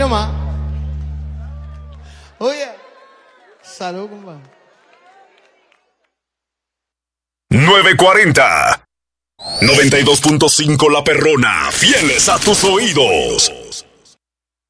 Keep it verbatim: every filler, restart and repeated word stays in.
nomás. Oye, salud, compadre. nueve cuarenta. noventa y dos punto cinco La Perrona. Fieles a tus oídos.